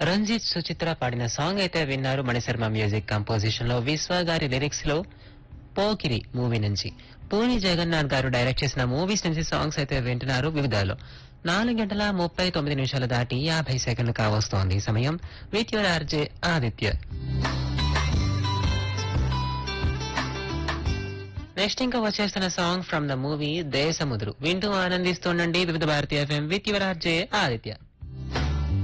రంజిత్ సుచిత్ర పాడిన సాంగ్ అయితే విన్నారు. మణిశర్మ మ్యూజిక్ కంపోజిషన్ లో విశ్వ గారి లిరిక్స్ లో పోకిరి మూవీ నుంచి. పూరి జగన్నాథ్ గారు డైరెక్ట్ చేసిన మూవీస్ నుంచి సాంగ్స్ అయితే వింటున్నారు వివిధాలో. 4 గంటల 39 నిమిషాలు దాటి 50 సెకండ్లు కావస్తోంది సమయం. With your RJ Aditya. Next ఇంకా వచ్చేస్తున్న song from the movie Desamuduru. వింటూ ఆనందిస్తుండండి వివిధ భారతీయ FM with your RJ Aditya.